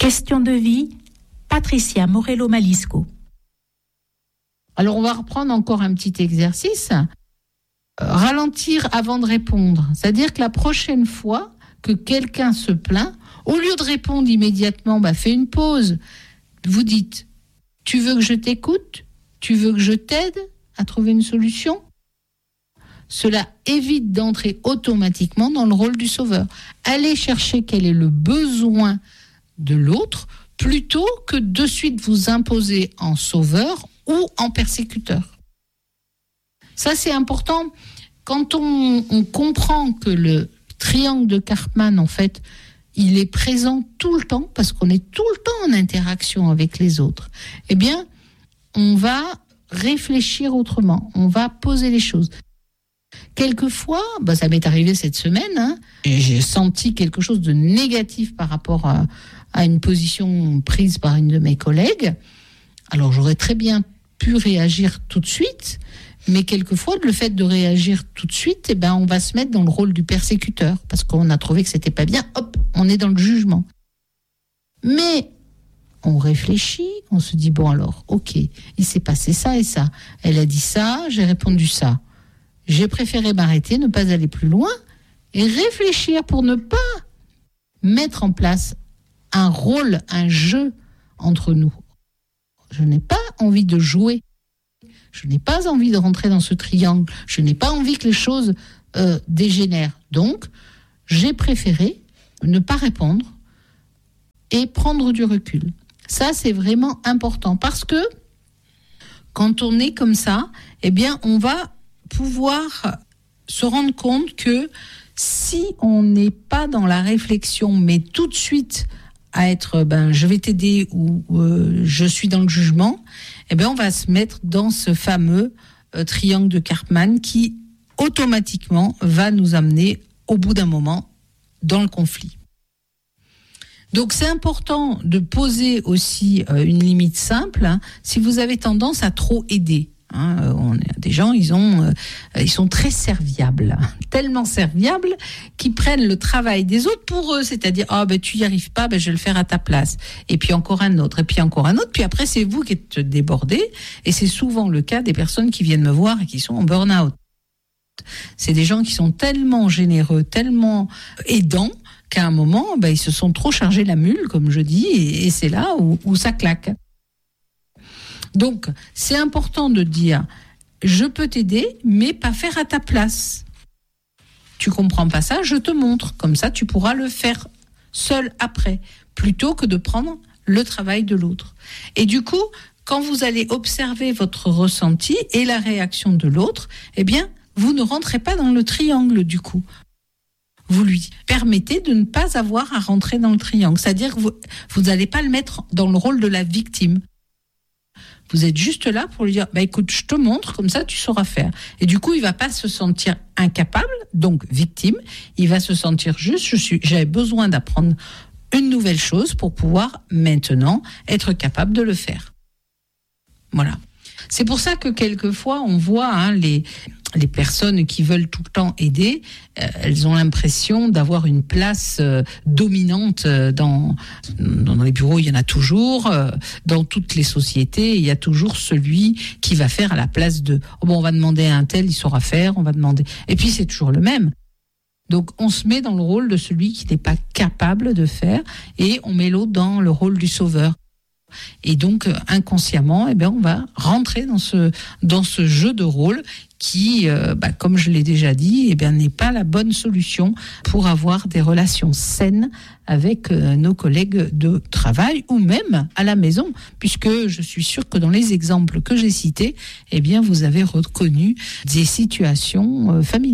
Question de vie, Patricia Morello-Malisco. Alors, on va reprendre encore un petit exercice. Ralentir avant de répondre. C'est-à-dire que la prochaine fois que quelqu'un se plaint, au lieu de répondre immédiatement, fais une pause. Vous dites, tu veux que je t'écoute ? Tu veux que je t'aide à trouver une solution ? Cela évite d'entrer automatiquement dans le rôle du sauveur. Allez chercher quel est le besoin de l'autre plutôt que de suite vous imposer en sauveur ou en persécuteur. Ça, c'est important. Quand on comprend que le triangle de Karpman, en fait, il est présent tout le temps, parce qu'on est tout le temps en interaction avec les autres, eh bien, on va réfléchir autrement, on va poser les choses. Quelquefois, ça m'est arrivé cette semaine, et j'ai senti quelque chose de négatif par rapport à une position prise par une de mes collègues. Alors, j'aurais très bien pu réagir tout de suite, mais quelquefois, le fait de réagir tout de suite, on va se mettre dans le rôle du persécuteur, parce qu'on a trouvé que c'était pas bien, hop, on est dans le jugement. Mais on réfléchit, on se dit, bon alors, ok, il s'est passé ça et ça. Elle a dit ça, j'ai répondu ça. J'ai préféré m'arrêter, ne pas aller plus loin, et réfléchir pour ne pas mettre en place un rôle, un jeu entre nous. Je n'ai pas envie de jouer. Je n'ai pas envie de rentrer dans ce triangle. Je n'ai pas envie que les choses dégénèrent. Donc, j'ai préféré ne pas répondre et prendre du recul. Ça, c'est vraiment important parce que quand on est comme ça, on va pouvoir se rendre compte que si on n'est pas dans la réflexion, mais tout de suite à être je vais t'aider ou je suis dans le jugement, on va se mettre dans ce fameux triangle de Karpman qui automatiquement va nous amener au bout d'un moment dans le conflit. Donc c'est important de poser aussi une limite simple si vous avez tendance à trop aider. Des gens, ils sont très serviables, tellement serviables qu'ils prennent le travail des autres pour eux, c'est-à-dire tu y arrives pas, je vais le faire à ta place, et puis encore un autre, et puis encore un autre, puis après c'est vous qui êtes débordés, et c'est souvent le cas des personnes qui viennent me voir et qui sont en burn-out. C'est des gens qui sont tellement généreux, tellement aidants qu'à un moment, ils se sont trop chargés la mule, comme je dis, et c'est là où ça claque. Donc, c'est important de dire, je peux t'aider, mais pas faire à ta place. Tu comprends pas ça, je te montre. Comme ça, tu pourras le faire seul après, plutôt que de prendre le travail de l'autre. Et du coup, quand vous allez observer votre ressenti et la réaction de l'autre, vous ne rentrez pas dans le triangle du coup. Vous lui permettez de ne pas avoir à rentrer dans le triangle. C'est-à-dire que vous n'allez pas le mettre dans le rôle de la victime. Vous êtes juste là pour lui dire, écoute, je te montre, comme ça tu sauras faire. Et du coup, il va pas se sentir incapable, donc victime. Il va se sentir juste, j'avais besoin d'apprendre une nouvelle chose pour pouvoir maintenant être capable de le faire. Voilà. C'est pour ça que quelquefois, on voit les personnes qui veulent tout le temps aider, elles ont l'impression d'avoir une place dominante dans les bureaux. Il y en a toujours, dans toutes les sociétés, il y a toujours celui qui va faire à la place de on va demander à un tel, il saura faire, on va demander. Et puis c'est toujours le même. Donc on se met dans le rôle de celui qui n'est pas capable de faire et on met l'autre dans le rôle du sauveur. Et donc inconsciemment, on va rentrer dans ce jeu de rôle qui, comme je l'ai déjà dit, n'est pas la bonne solution pour avoir des relations saines avec nos collègues de travail ou même à la maison, puisque je suis sûre que dans les exemples que j'ai cités, vous avez reconnu des situations familiales.